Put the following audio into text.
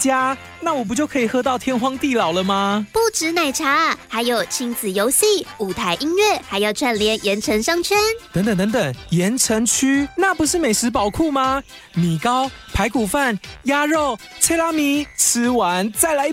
家，那我不就可以喝到天荒地老了吗？ 不止奶茶，还有亲子游戏、舞台音乐，还要串联盐城商圈。 等等，盐城区那不是美食宝库吗？米糕、排骨饭、鸭肉、脆拉米，吃完再来